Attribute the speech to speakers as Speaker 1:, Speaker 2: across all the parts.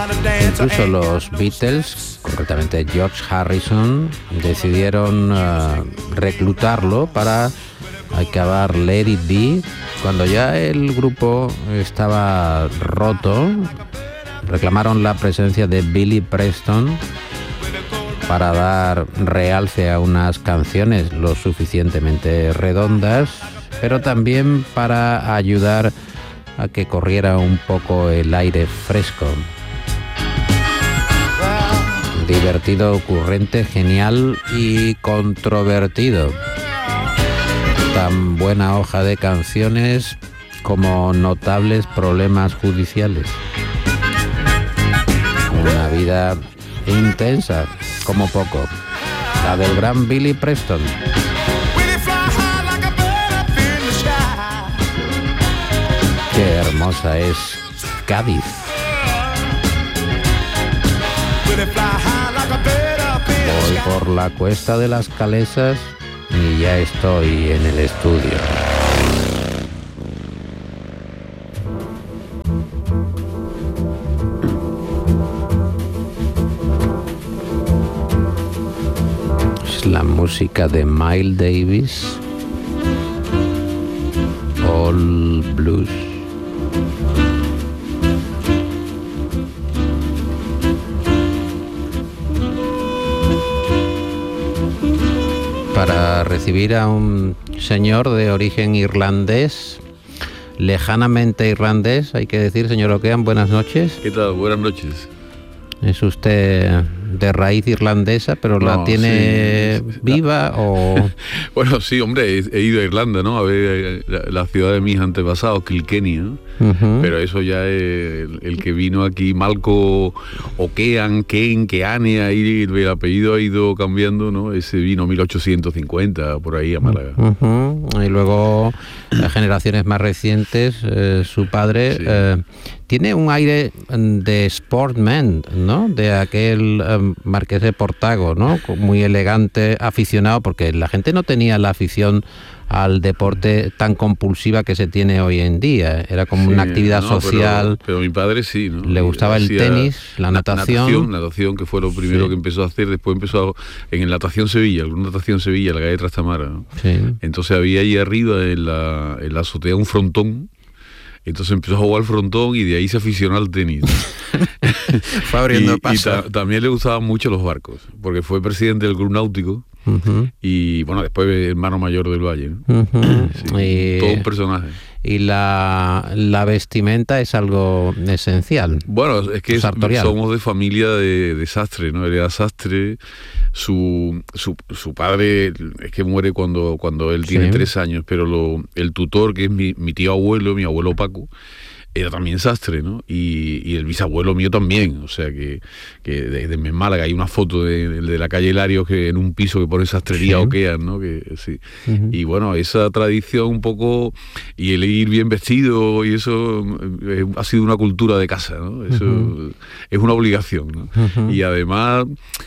Speaker 1: Incluso los Beatles, concretamente George Harrison, decidieron reclutarlo para acabar Let It Be. Cuando ya el grupo estaba roto, reclamaron la presencia de Billy Preston para dar realce a unas canciones lo suficientemente redondas, pero también para ayudar a que corriera un poco el aire fresco. Divertido, ocurrente, genial y controvertido. Tan buena hoja de canciones como notables problemas judiciales. Una vida intensa, como poco. La del gran Billy Preston. Qué hermosa es Cádiz. Voy por la cuesta de las Calesas y ya estoy en el estudio. Es la música de Miles Davis, All Blues. Para recibir a un señor de origen irlandés, lejanamente irlandés, hay que decir, señor Okean, buenas noches.
Speaker 2: ¿Qué tal? Buenas noches.
Speaker 1: ¿Es usted de raíz irlandesa, pero no, la tiene viva o...?
Speaker 2: Bueno, sí, hombre, he ido a Irlanda, ¿no? A ver la ciudad de mis antepasados, Kilkenny, ¿no? Pero eso ya es el que vino aquí, Malco Okean, Keane, ahí el apellido ha ido cambiando, ¿no? Ese vino 1850, por ahí a Málaga.
Speaker 1: Y luego, las generaciones más recientes, su padre... Sí. Tiene un aire de sportman, ¿no? De aquel marqués de Portago, ¿no? Muy elegante, aficionado, porque la gente no tenía la afición al deporte tan compulsiva que se tiene hoy en día. Era como una actividad social.
Speaker 2: Pero mi padre sí, ¿no?
Speaker 1: Le gustaba el tenis, la natación.
Speaker 2: Natación, que fue lo primero que empezó a hacer. Después empezó en el Natación Sevilla, la calle Trastamara, ¿no? Sí. Entonces había ahí arriba en la azotea un frontón. Entonces empezó a jugar al frontón y de ahí se aficionó al tenis.
Speaker 1: Fue abriendo paso.
Speaker 2: Y también le gustaban mucho los barcos, porque fue presidente del Club Náutico y bueno, después hermano mayor del Valle, ¿no? Sí, todo un personaje.
Speaker 1: Y la vestimenta es algo esencial.
Speaker 2: Bueno, es que somos de familia de sastre, ¿no? Él era sastre. Su padre es que muere cuando él tiene 3 años, pero el tutor, que es mi tío abuelo, mi abuelo Paco, era también sastre, ¿no? Y el bisabuelo mío también, o sea que desde Málaga hay una foto de la calle Hilario, que en un piso que pone sastrería Okean, ¿no? Que sí. Y bueno, esa tradición un poco, y el ir bien vestido y eso ha sido una cultura de casa, ¿no? Eso es una obligación, ¿no? Y además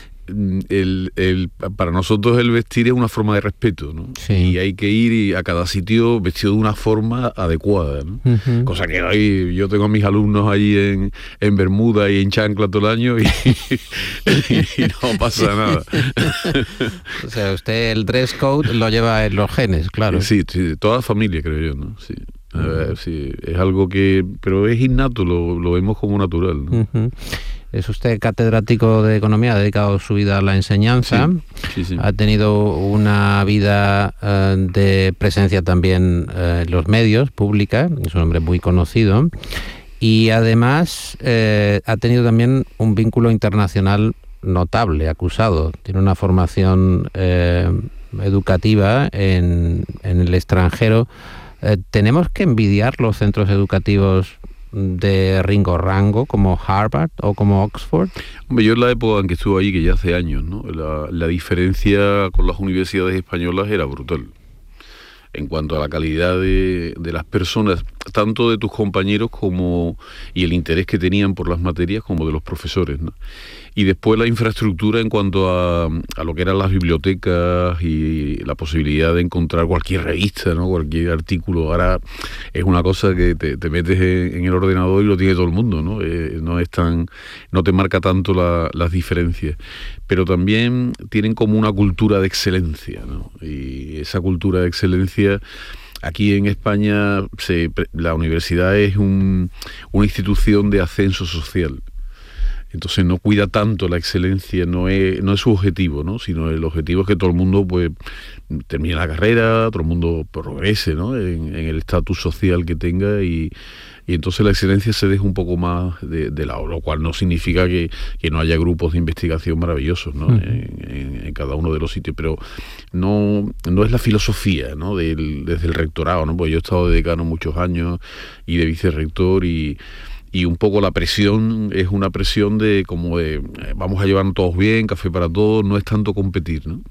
Speaker 2: para nosotros el vestir es una forma de respeto, ¿no? Sí. Y hay que ir a cada sitio vestido de una forma adecuada, ¿no? Cosa que hoy yo tengo a mis alumnos allí en Bermuda y en chancla todo el año y no pasa nada.
Speaker 1: O sea, usted el dress code lo lleva en los genes, claro.
Speaker 2: Sí, toda la familia, creo yo, ¿no? Sí. Sí, es algo pero es innato, lo vemos como natural, ¿no?
Speaker 1: Es usted catedrático de Economía, ha dedicado su vida a la enseñanza, sí. Ha tenido una vida de presencia también en los medios, pública, es un hombre muy conocido, y además ha tenido también un vínculo internacional notable, acusado. Tiene una formación educativa en el extranjero. ¿Tenemos que envidiar los centros educativos de Ringo Rango como Harvard o como Oxford?
Speaker 2: Hombre, yo en la época en que estuve allí, que ya hace años, ¿no? La diferencia con las universidades españolas era brutal. en cuanto a la calidad de las personas, tanto de tus compañeros y el interés que tenían por las materias, como de los profesores, ¿no? Y después la infraestructura en cuanto a lo que eran las bibliotecas y la posibilidad de encontrar cualquier revista, ¿no? Cualquier artículo. Ahora es una cosa que te metes en el ordenador y lo tiene todo el mundo, ¿no? No te marca tanto las diferencias. Pero también tienen como una cultura de excelencia, ¿no? Y esa cultura de excelencia, aquí en España, la universidad es una institución de ascenso social. Entonces no cuida tanto la excelencia, no es su objetivo, ¿no? Sino el objetivo es que todo el mundo pues termine la carrera, todo el mundo progrese, ¿no? En el estatus social que tenga y entonces la excelencia se deja un poco más de lado, lo cual no significa que no haya grupos de investigación maravillosos, ¿no? En cada uno de los sitios, pero no es la filosofía, ¿no? Desde el rectorado, ¿no? Pues yo he estado de decano muchos años y de vicerrector y un poco la presión es una presión de vamos a llevarnos todos bien, café para todos, no es tanto competir, ¿no?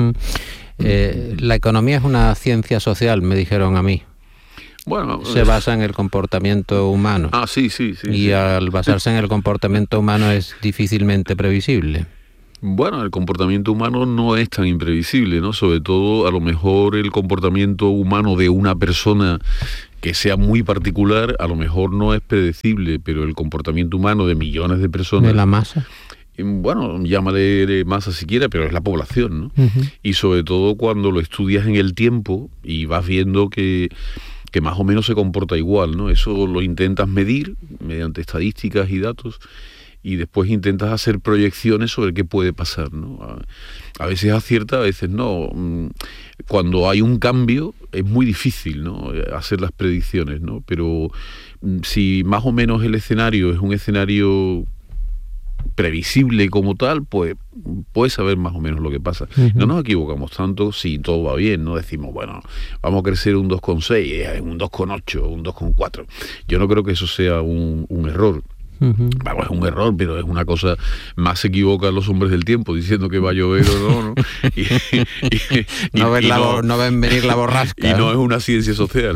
Speaker 1: La economía es una ciencia social, me dijeron a mí.
Speaker 2: Bueno,
Speaker 1: se basa en el comportamiento humano.
Speaker 2: Sí.
Speaker 1: Y al basarse en el comportamiento humano es difícilmente previsible.
Speaker 2: Bueno, el comportamiento humano no es tan imprevisible, ¿no? Sobre todo, a lo mejor el comportamiento humano de una persona que sea muy particular, a lo mejor no es predecible, pero el comportamiento humano de millones de personas...
Speaker 1: ¿De la masa?
Speaker 2: Bueno, llámale masa si quieres, pero es la población, ¿no? Y sobre todo cuando lo estudias en el tiempo y vas viendo que más o menos se comporta igual, ¿no? Eso lo intentas medir mediante estadísticas y datos y después intentas hacer proyecciones sobre qué puede pasar, ¿no? A veces acierta, a veces no. Cuando hay un cambio es muy difícil, ¿no? Hacer las predicciones, ¿no? Pero si más o menos el escenario es un escenario previsible como tal, pues puedes saber más o menos lo que pasa. No nos equivocamos tanto si todo va bien, no decimos, bueno, vamos a crecer un 2,6, un 2,8, un 2,4. Yo no creo que eso sea un error. Vamos, es un error, pero es una cosa, más se equivocan los hombres del tiempo diciendo que va a llover o no, ¿no?
Speaker 1: No ven venir la borrasca.
Speaker 2: Y no es una ciencia social.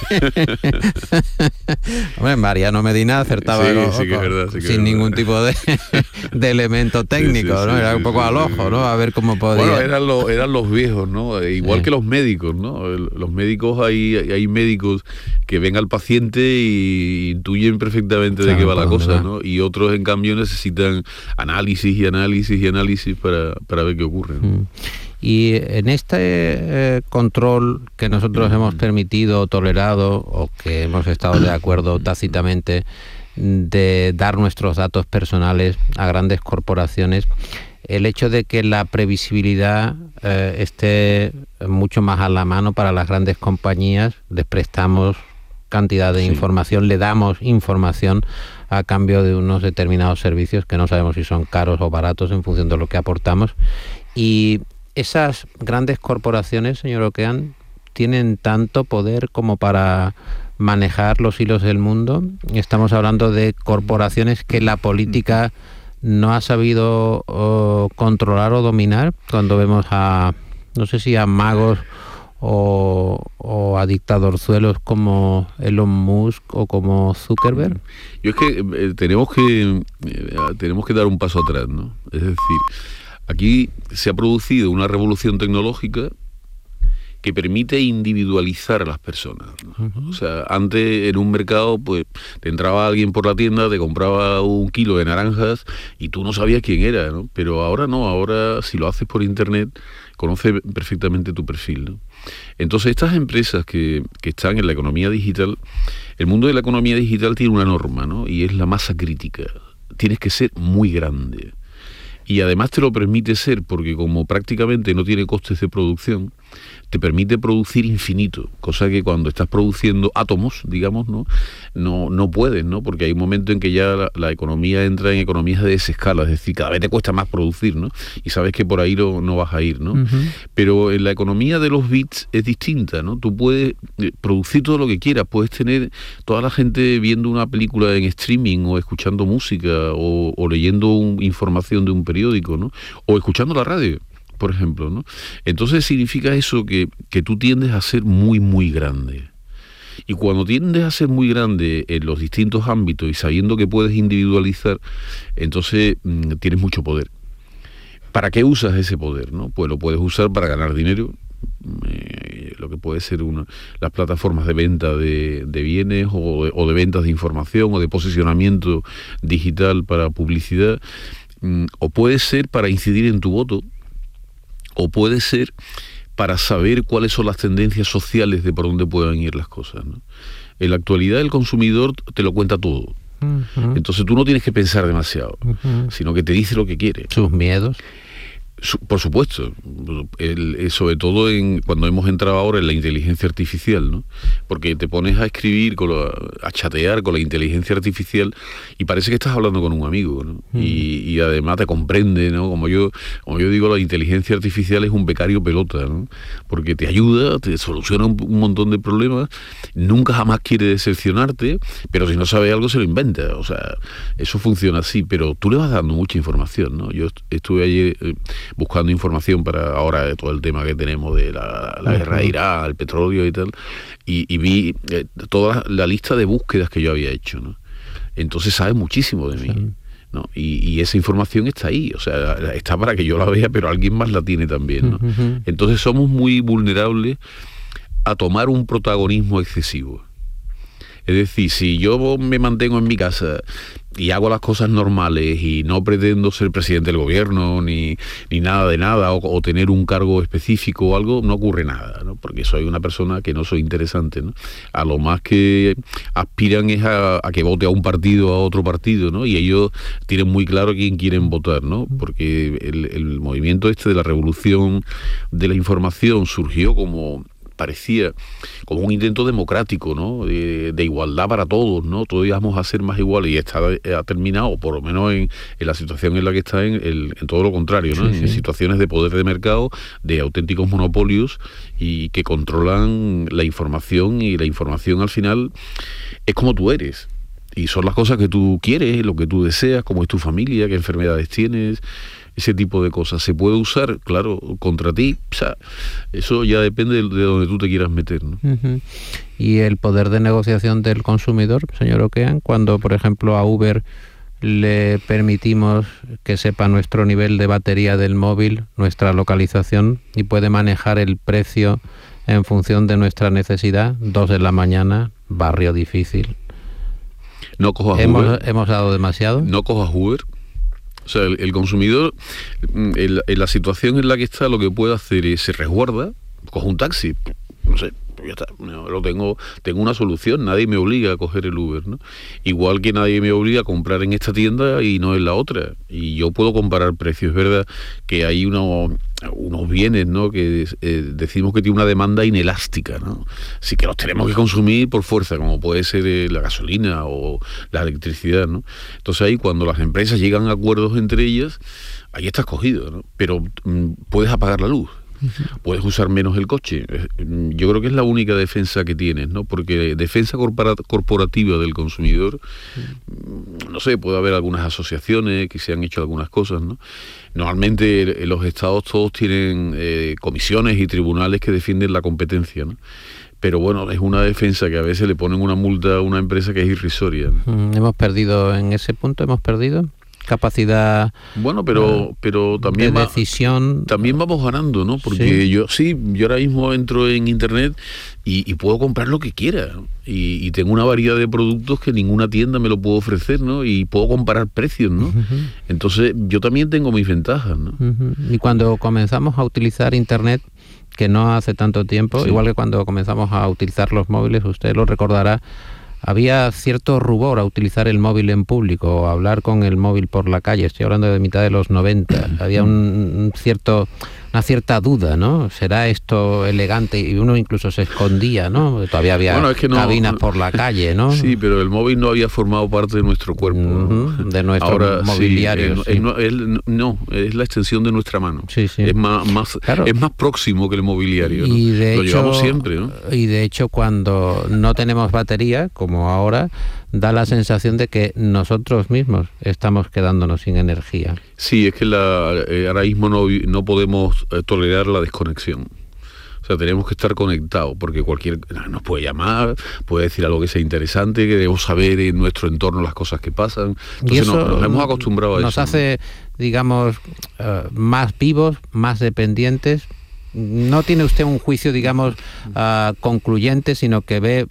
Speaker 1: Hombre, Mariano Medina acertaba
Speaker 2: sí, que es verdad,
Speaker 1: sin ningún tipo de elemento técnico, ¿no? Era un poco al ojo, ¿no? A ver cómo podía...
Speaker 2: Bueno, eran los viejos, ¿no? Igual que los médicos, ¿no? Los médicos, hay médicos que ven al paciente y intuyen perfectamente de qué va la cosa, ¿no? Y otros, en cambio, necesitan análisis para ver qué ocurre, ¿no?
Speaker 1: Y en este control que nosotros hemos permitido, tolerado, o que hemos estado de acuerdo tácitamente de dar nuestros datos personales a grandes corporaciones, el hecho de que la previsibilidad esté mucho más a la mano para las grandes compañías, les prestamos cantidad de información, le damos información a cambio de unos determinados servicios que no sabemos si son caros o baratos en función de lo que aportamos. Y esas grandes corporaciones, señor Okean, tienen tanto poder como para manejar los hilos del mundo. Estamos hablando de corporaciones que la política no ha sabido controlar o dominar, cuando vemos no sé si a magos o a dictadorzuelos como Elon Musk o como Zuckerberg.
Speaker 2: Yo es que tenemos que dar un paso atrás, ¿no? Es decir, aquí se ha producido una revolución tecnológica que permite individualizar a las personas, ¿no? O sea, antes en un mercado, pues te entraba alguien por la tienda, te compraba 1 kilo de naranjas y tú no sabías quién era, ¿no? Pero ahora no, ahora si lo haces por internet, conoce perfectamente tu perfil, ¿no? Entonces estas empresas que están en la economía digital, el mundo de la economía digital tiene una norma, ¿no? Y es la masa crítica. Tienes que ser muy grande. Y además te lo permite ser porque como prácticamente no tiene costes de producción, te permite producir infinito, cosa que cuando estás produciendo átomos, digamos, no puedes, ¿no? Porque hay un momento en que ya la economía entra en economías de desescala, es decir, cada vez te cuesta más producir, ¿no? Y sabes que por ahí no vas a ir, ¿no? Pero en la economía de los bits es distinta, ¿no? Tú puedes producir todo lo que quieras, puedes tener toda la gente viendo una película en streaming o escuchando música o leyendo información de un periódico, ¿no? O escuchando la radio. por ejemplo, ¿no? Entonces significa eso que tú tiendes a ser muy, muy grande. Y cuando tiendes a ser muy grande en los distintos ámbitos y sabiendo que puedes individualizar, entonces tienes mucho poder. ¿Para qué usas ese poder, no? Pues lo puedes usar para ganar dinero, lo que puede ser las plataformas de venta de bienes o de ventas de información o de posicionamiento digital para publicidad, o puede ser para incidir en tu voto, o puede ser para saber cuáles son las tendencias sociales de por dónde puedan ir las cosas, ¿no? En la actualidad el consumidor te lo cuenta todo. Uh-huh. Entonces tú no tienes que pensar demasiado, sino que te dice lo que quiere.
Speaker 1: Sus miedos.
Speaker 2: Por supuesto, sobre todo cuando hemos entrado ahora en la inteligencia artificial, ¿no? Porque te pones a escribir, a chatear con la inteligencia artificial y parece que estás hablando con un amigo, ¿no? Y además te comprende, ¿no? Como yo digo, la inteligencia artificial es un becario pelota, ¿no? Porque te ayuda, te soluciona un montón de problemas, nunca jamás quiere decepcionarte, pero si no sabe algo se lo inventa. O sea, eso funciona así, pero tú le vas dando mucha información, ¿no? Yo estuve ayer buscando información para ahora de todo el tema que tenemos de la guerra de Irak, el petróleo y tal, y vi toda la lista de búsquedas que yo había hecho, ¿no? Entonces sabe muchísimo de mí, ¿no? Y esa información está ahí, o sea, está para que yo la vea, pero alguien más la tiene también, ¿no? Entonces somos muy vulnerables a tomar un protagonismo excesivo. Es decir, si yo me mantengo en mi casa y hago las cosas normales y no pretendo ser presidente del gobierno ni nada de nada o tener un cargo específico o algo, no ocurre nada, ¿no? Porque soy una persona que no soy interesante, ¿no? A lo más que aspiran es a que vote a un partido o a otro partido, ¿no? Y ellos tienen muy claro a quién quieren votar, ¿no? Porque el movimiento de la revolución de la información surgió parecía como un intento democrático, ¿no? De igualdad para todos, ¿no? Todos íbamos a ser más iguales, y ha terminado, por lo menos en la situación en la que está, en todo lo contrario, ¿no? En situaciones de poder de mercado, de auténticos monopolios y que controlan la información, y la información al final es como tú eres. Y son las cosas que tú quieres, lo que tú deseas, cómo es tu familia, qué enfermedades tienes. Ese tipo de cosas se puede usar, claro, contra ti. O sea, eso ya depende de donde tú te quieras meter, ¿no?
Speaker 1: Y el poder de negociación del consumidor, señor Okean, cuando, por ejemplo, a Uber le permitimos que sepa nuestro nivel de batería del móvil, nuestra localización, y puede manejar el precio en función de nuestra necesidad, 2 de la mañana, barrio difícil.
Speaker 2: No cojas Uber.
Speaker 1: ¿Hemos dado demasiado?
Speaker 2: No cojas Uber. O sea, el consumidor, en la situación en la que está, lo que puede hacer es se resguarda, coge un taxi, no sé, ya está, tengo una solución, nadie me obliga a coger el Uber, ¿no? Igual que nadie me obliga a comprar en esta tienda y no en la otra, y yo puedo comparar precios. Es verdad que hay unos bienes, ¿no? Que decimos que tiene una demanda inelástica, ¿no? Así que los tenemos que consumir por fuerza, como puede ser la gasolina o la electricidad, ¿no? Entonces ahí, cuando las empresas llegan a acuerdos entre ellas, ahí estás cogido, ¿no? Pero puedes apagar la luz. Puedes usar menos el coche. Yo creo que es la única defensa que tienes, ¿no? Porque defensa corporativa del consumidor, no sé, puede haber algunas asociaciones que se han hecho algunas cosas, ¿no? Normalmente los estados todos tienen comisiones y tribunales que defienden la competencia, ¿no? Pero bueno, es una defensa que a veces le ponen una multa a una empresa que es irrisoria, ¿no?
Speaker 1: Hemos perdido en ese punto, capacidad,
Speaker 2: bueno, pero también
Speaker 1: de decisión.
Speaker 2: También vamos ganando, ¿no? Porque yo ahora mismo entro en internet y puedo comprar lo que quiera, ¿no? Y tengo una variedad de productos que ninguna tienda me lo puede ofrecer, ¿no? Y puedo comparar precios, ¿no? Entonces yo también tengo mis ventajas, ¿no?
Speaker 1: Y cuando comenzamos a utilizar internet, que no hace tanto tiempo, igual que cuando comenzamos a utilizar los móviles, usted lo recordará, había cierto rubor a utilizar el móvil en público, a hablar con el móvil por la calle. Estoy hablando de mitad de los 90. Había una cierta duda, ¿no? ¿Será esto elegante? Y uno incluso se escondía, ¿no? Todavía había cabinas por la calle, ¿no?
Speaker 2: Sí, pero el móvil no había formado parte de nuestro cuerpo, ¿no?
Speaker 1: De nuestro mobiliario.
Speaker 2: No, es la extensión de nuestra mano.
Speaker 1: Sí.
Speaker 2: Es más próximo que el mobiliario, ¿no?
Speaker 1: Y de
Speaker 2: lo
Speaker 1: hecho,
Speaker 2: llevamos siempre, ¿no?
Speaker 1: Y de hecho, cuando no tenemos batería, como ahora, da la sensación de que nosotros mismos estamos quedándonos sin energía.
Speaker 2: Sí, es que ahora mismo no podemos tolerar la desconexión. O sea, tenemos que estar conectados, porque cualquier nos puede llamar, puede decir algo que sea interesante, que debemos saber en nuestro entorno las cosas que pasan. Entonces nos hemos acostumbrado a eso.
Speaker 1: Nos hace, digamos, más vivos, más dependientes. No tiene usted un juicio, digamos, concluyente, sino que ve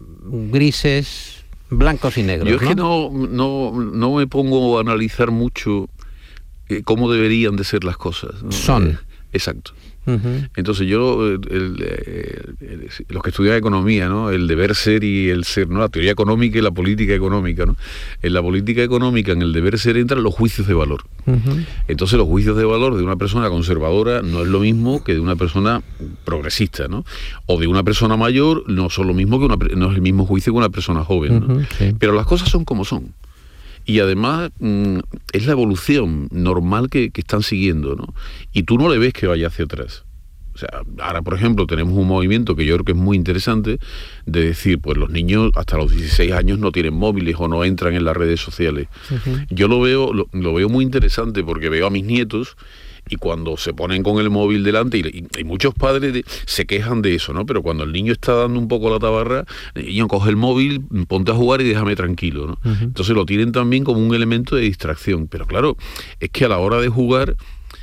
Speaker 1: grises, blancos y negros.
Speaker 2: Yo es que no me pongo a analizar mucho cómo deberían de ser las cosas, ¿no?
Speaker 1: Son.
Speaker 2: Exacto. Uh-huh. Entonces yo, los que estudian economía, ¿no? El deber ser y el ser, ¿no? La teoría económica y la política económica, ¿no? En la política económica, en el deber ser, entran los juicios de valor. Uh-huh. Entonces los juicios de valor de una persona conservadora no es lo mismo que de una persona progresista, ¿no? O de una persona mayor no son lo mismo no es el mismo juicio que una persona joven, ¿no? Uh-huh, sí. Pero las cosas son como son. Y además es la evolución normal que están siguiendo, ¿no? Y tú no le ves que vaya hacia atrás. O sea, ahora, por ejemplo, tenemos un movimiento que yo creo que es muy interesante de decir, pues los niños hasta los 16 años no tienen móviles o no entran en las redes sociales. Uh-huh. Yo lo veo muy interesante porque veo a mis nietos y cuando se ponen con el móvil delante, y muchos padres se quejan de eso, ¿no? Pero cuando el niño está dando un poco la tabarra, el niño coge el móvil, ponte a jugar y déjame tranquilo, ¿no? Uh-huh. Entonces lo tienen también como un elemento de distracción. Pero claro, es que a la hora de jugar,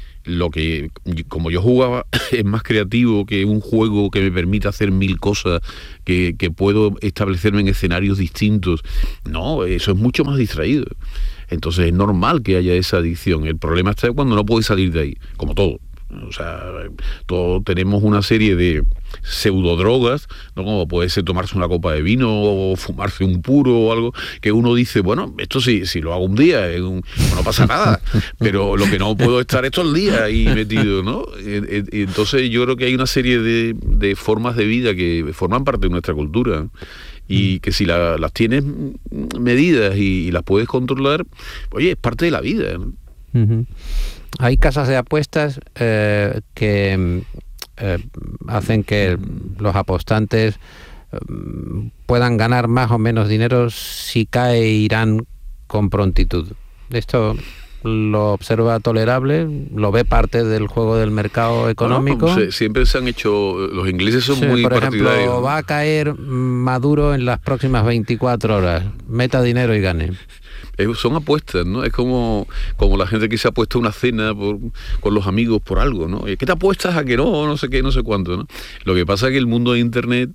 Speaker 2: como yo jugaba, es más creativo que un juego que me permita hacer 1000 cosas, que puedo establecerme en escenarios distintos. No, eso es mucho más distraído. Entonces es normal que haya esa adicción. El problema está cuando no puedes salir de ahí, como todo. O sea, todos tenemos una serie de pseudodrogas, ¿no? Como puede ser tomarse una copa de vino o fumarse un puro o algo, que uno dice, bueno, esto sí, si lo hago un día, no pasa nada, pero lo que no puedo estar es todo el día ahí metido, ¿no? Entonces yo creo que hay una serie de formas de vida que forman parte de nuestra cultura, y que si las tienes medidas y las puedes controlar, oye, es parte de la vida, ¿no?
Speaker 1: Uh-huh. Hay casas de apuestas que hacen que los apostantes puedan ganar más o menos dinero si cae Irán con prontitud. ¿Esto lo observa tolerable? ¿Lo ve parte del juego del mercado económico?
Speaker 2: Bueno, siempre se han hecho... Los ingleses son muy
Speaker 1: por
Speaker 2: partidarios.
Speaker 1: Ejemplo, va a caer Maduro en las próximas 24 horas. Meta dinero y gane.
Speaker 2: Son apuestas, ¿no? Es como la gente que se apuesta una cena con los amigos por algo, ¿no? ¿Qué te apuestas a que no sé qué, no sé cuánto, ¿no? Lo que pasa es que el mundo de Internet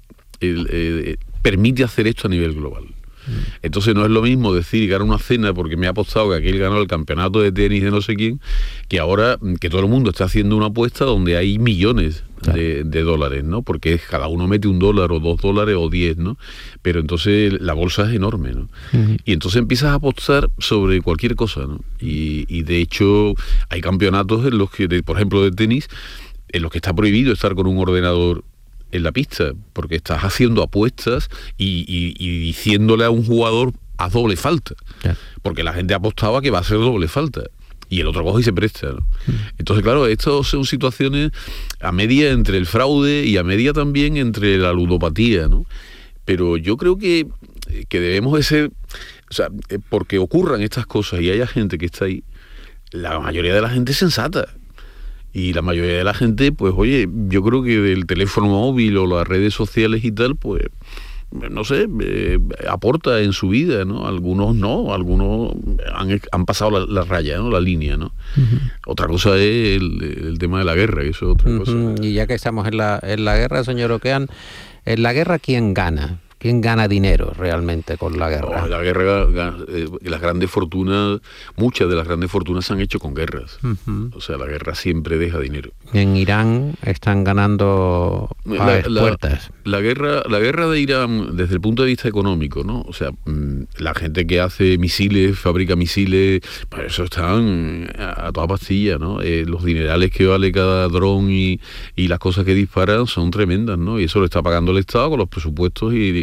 Speaker 2: permite hacer esto a nivel global. Entonces no es lo mismo decir ganar una cena porque me ha apostado que aquel ganó el campeonato de tenis de no sé quién, que ahora que todo el mundo está haciendo una apuesta donde hay millones de dólares, ¿no? Porque cada uno mete $1 o $2 o 10, ¿no? Pero entonces la bolsa es enorme, ¿no? Uh-huh. Y entonces empiezas a apostar sobre cualquier cosa, ¿no? Y de hecho hay campeonatos en los que, por ejemplo, de tenis, en los que está prohibido estar con un ordenador en la pista, porque estás haciendo apuestas y diciéndole a un jugador, haz doble falta, porque la gente apostaba que va a ser doble falta, y el otro coge y se presta, ¿no? Entonces, claro, estas son situaciones a media entre el fraude y a media también entre la ludopatía, ¿no? Pero yo creo que debemos de ser, o sea, porque ocurran estas cosas y haya gente que está ahí, la mayoría de la gente es sensata. Y la mayoría de la gente, pues oye, yo creo que del teléfono móvil o las redes sociales y tal, pues, no sé, aporta en su vida, ¿no? Algunos no, algunos han pasado la raya, ¿no? La línea, ¿no? Uh-huh. Otra cosa es el tema de la guerra, eso es otra cosa.
Speaker 1: Y ya que estamos en la guerra, señor Oquean, en la guerra, ¿quién gana? ¿Quién gana dinero realmente con la guerra?
Speaker 2: La guerra, las grandes fortunas, muchas de las grandes fortunas se han hecho con guerras. Uh-huh. O sea, la guerra siempre deja dinero.
Speaker 1: En Irán están ganando puertas.
Speaker 2: La guerra de Irán, desde el punto de vista económico, ¿no? O sea, la gente que hace misiles, fabrica misiles, pues eso están a toda pastilla, ¿no? Los dinerales que vale cada dron y las cosas que disparan son tremendas, ¿no? Y eso lo está pagando el Estado con los presupuestos y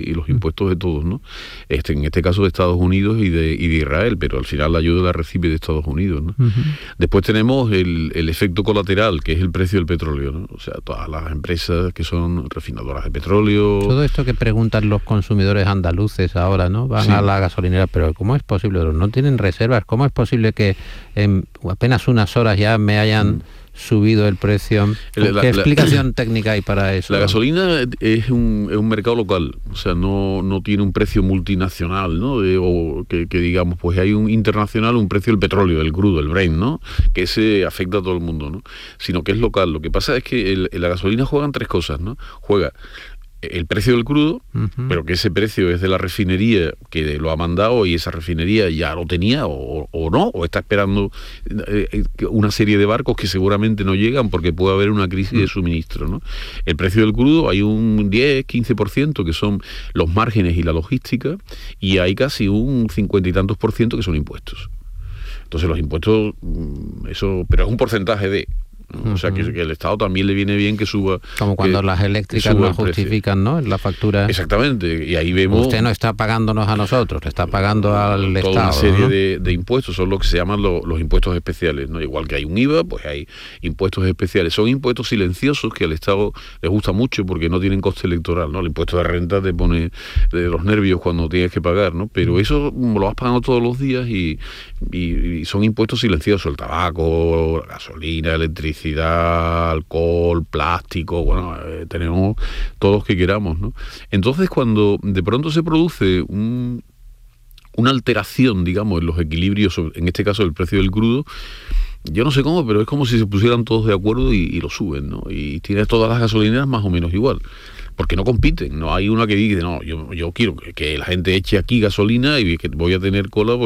Speaker 2: y los impuestos de todos, ¿no? En este caso de Estados Unidos y de Israel, pero al final la ayuda la recibe de Estados Unidos, ¿no? Después tenemos el efecto colateral, que es el precio del petróleo, ¿no? O sea, todas las empresas que son refinadoras de petróleo.
Speaker 1: Todo esto que preguntan los consumidores andaluces ahora, ¿no? Van a la gasolinera, pero ¿cómo es posible? No tienen reservas. ¿Cómo es posible que en apenas unas horas ya me hayan subido el precio? ¿Qué explicación técnica hay para eso?
Speaker 2: La gasolina es un mercado local, o sea, no tiene un precio multinacional, ¿no? O que digamos, pues hay un internacional, un precio del petróleo, el crudo, el Brent, ¿no? Que ese afecta a todo el mundo, ¿no? Sino que es local. Lo que pasa es que la gasolina juegan tres cosas, ¿no? Juega el precio del crudo, pero que ese precio es de la refinería que lo ha mandado y esa refinería ya lo tenía o no, o está esperando una serie de barcos que seguramente no llegan porque puede haber una crisis de suministro, ¿no? El precio del crudo hay un 10-15% que son los márgenes y la logística, y hay casi un 50 y tantos % que son impuestos. Entonces los impuestos, eso, pero es un porcentaje de... O sea, que el Estado también le viene bien que suba...
Speaker 1: Como cuando las eléctricas no justifican, ¿no? En la factura...
Speaker 2: Exactamente, y ahí vemos...
Speaker 1: Usted no está pagándonos a nosotros, le está pagando al Estado.
Speaker 2: Toda una serie de impuestos, son lo que se llaman los impuestos especiales, ¿no? Igual que hay un IVA, pues hay impuestos especiales. Son impuestos silenciosos que al Estado les gusta mucho porque no tienen coste electoral, ¿no? El impuesto de renta te pone de los nervios cuando tienes que pagar, ¿no? Pero eso lo vas pagando todos los días y son impuestos silenciosos. El tabaco, la gasolina, electricidad, alcohol, plástico, bueno, tenemos todos los que queramos, ¿no? Entonces, cuando de pronto se produce una alteración, digamos, en los equilibrios, en este caso el precio del crudo, yo no sé cómo, pero es como si se pusieran todos de acuerdo y lo suben, ¿no? Y tienes todas las gasolineras más o menos igual, porque no compiten, no hay una que dice, no, yo quiero que la gente eche aquí gasolina y que voy a tener cola